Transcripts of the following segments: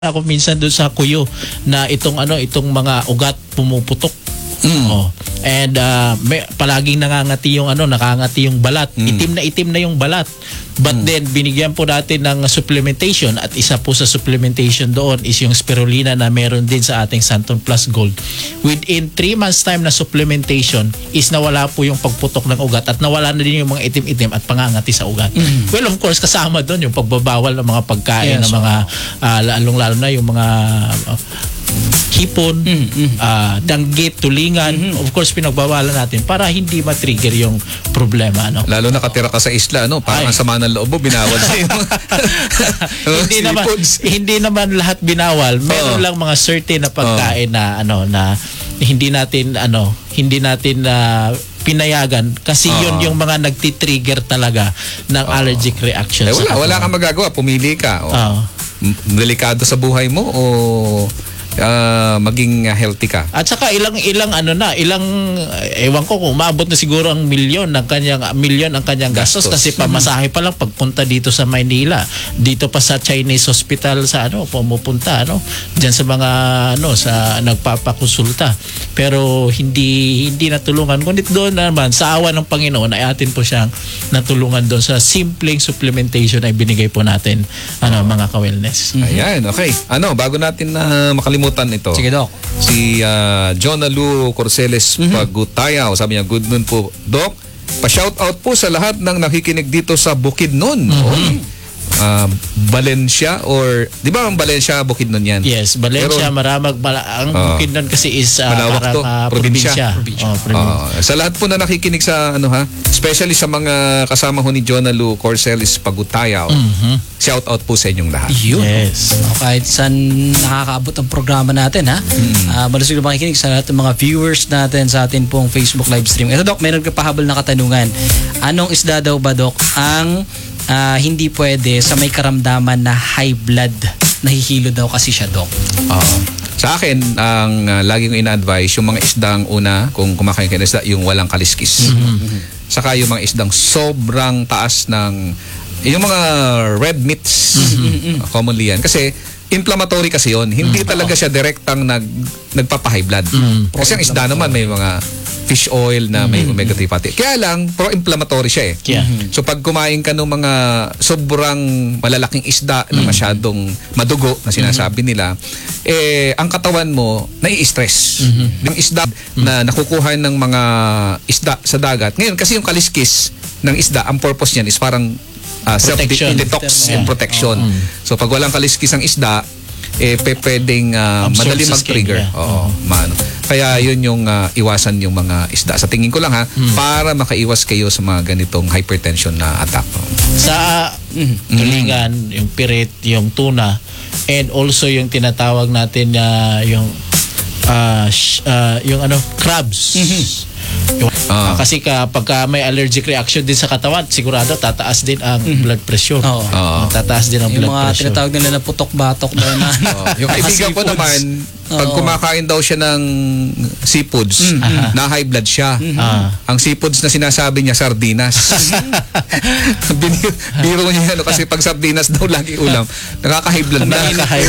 ako minsan doon sa kuyo na itong mga ugat pumuputok. Oh. And palaging nakangati yung balat. Itim na yung balat. But then binigyan po natin ng supplementation at isa po sa supplementation doon is yung spirulina na meron din sa ating Santon Plus Gold. Within 3 months time na supplementation is nawala po yung pagputok ng ugat at nawala na din yung mga itim-itim at pangangati sa ugat. Well, of course kasama doon yung pagbabawal ng mga pagkain ng mga lalong-lalo na yung mga hipon, danggit, tulingan. Of course, pinagbawalan natin para hindi ma-trigger yung problema. Lalo nakatira ka sa isla, parang ang sama ng loob mo, binawal sa iyo. Hindi naman lahat binawal. Meron lang mga certain na pagkain na hindi natin pinayagan kasi yun yung mga nagtitrigger talaga ng allergic reaction. Wala kang magagawa, pumili ka. Delikado sa buhay mo o maging healthy ka. At saka ewan ko kung umabot na siguro ang milyon ang kanyang gastos kasi pamasahe pa lang pagpunta dito sa Maynila, dito pa sa Chinese hospital sa pumupunta diyan sa mga sa nagpapakonsulta. Pero hindi natulungan, ngunit doon naman sa awa ng Panginoon ay atin po siyang natulungan doon sa simpleng supplementation ay binigay po natin mga ka-wellness. Ayan, okay. Bago natin makalimutan ito. Sige, Doc. Si Jonalu Corceles Pagutayaw, sabi niya, good noon po, Doc. Pa-shoutout po sa lahat ng nakikinig dito sa Bukidnon. Valencia or di ba ang Valencia Bukidnon yan? Yes, Valencia, Maramag, ang Bukidnon kasi is parang probinsya. Sa lahat po na nakikinig sa especially sa mga kasama ho ni Jonalu Corceles Pagutayaw. Shout out po sa inyong lahat. Yes. Kahit saan nakakaabot ang programa natin, malusog na makikinig sa lahat ng mga viewers natin sa atin pong Facebook live stream. Ito, Doc, meron ka pahabol na katanungan. Anong isda daw ba, Doc, ang hindi pwede sa may karamdaman na high blood? Nahihilo daw kasi siya, Doc. Sa akin, ang lagi kong ina-advise, yung mga isdang una, kung kumakain ka ng isda, yung walang kaliskis. Saka yung mga isdang sobrang taas ng yung mga red meats, commonly yan. Kasi inflammatory kasi yon. Hindi talaga siya direktang nagpapa-high blood. Kasi ang isda naman may mga fish oil na may omega-3 fatty. Kaya lang, pro-inflammatory siya So pag kumain ka ng mga sobrang malalaking isda na masyadong madugo na sinasabi nila, ang katawan mo nai-stress. Yung isda na nakukuha ng mga isda sa dagat. Ngayon, kasi yung kaliskis ng isda, ang purpose niyan is parang self-detox and protection. So pag walang kaliskis ang isda, pwedeng madali mag-trigger. Kaya yun yung iwasan yung mga isda. Sa tingin ko lang para makaiwas kayo sa mga ganitong hypertension na attack. Sa tulingan, yung pirit, yung tuna, and also yung tinatawag natin na yung crabs. Kasi pagka may allergic reaction din sa katawan, sigurado tataas din ang blood pressure. Tataas din ang blood pressure. Yung mga tinatawag nila na putok-batok na yung kaibigan ko naman, pag kumakain daw siya ng seafoods, na high blood siya. Ang seafoods na sinasabi niya, sardinas. Biro niya kasi pag sardinas daw lagi ulam, nakaka-high blood na.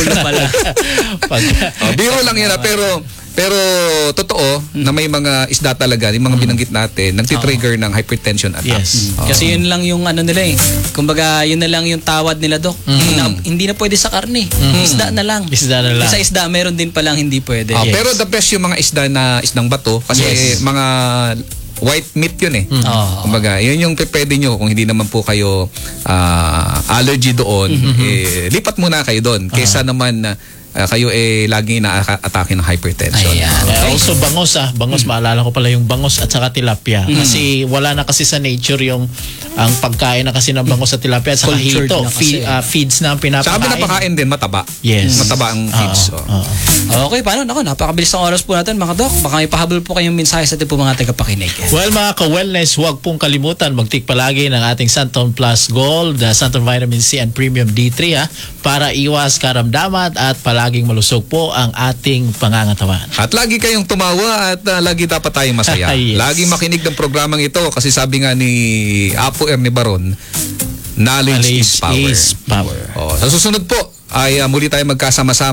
Biro lang yan pero totoo na may mga isda talaga, yung mga binanggit natin, nagtitrigger ng hypertension attack. Kasi yun lang yung nila kumbaga yun na lang yung tawad nila, Doc. Hindi na pwede sa karne. Isda na lang. Sa isda meron din palang hindi pwede. Pero the best yung mga isdang bato kasi mga white meat yun kumbaga, yun yung pwede nyo kung hindi naman po kayo allergy doon, lipat muna kayo doon kesa naman kayo lagi na-atake ng hypertension. Also bangos, maalala ko pala yung bangos at saka tilapia. Kasi wala na kasi sa nature yung ang pagkain na kasi ng bangos at tilapia at saka hito. Feeds na ang pinapakain. Sabi na pakain din, mataba. Yes. Mataba ang feeds. Okay, paano? Napakabilis ang oras po natin, mga Doc. Baka may pahabol po kayong mensahe sa ating po mga tagapakinig. Well, mga ka-wellness, huwag pong kalimutan mag-take palagi ng ating Santon Plus Gold, Santon Vitamin C and Premium D3 para iwas karamdaman at palaging malusog po ang ating pangangatawan. At lagi kayong tumawa at lagi dapat tayong masaya. Lagi makinig ng programang ito kasi sabi nga ni Apo Ernie Baron, knowledge is power. Is power. Sa susunod po, ay muli tayo magkasama-sama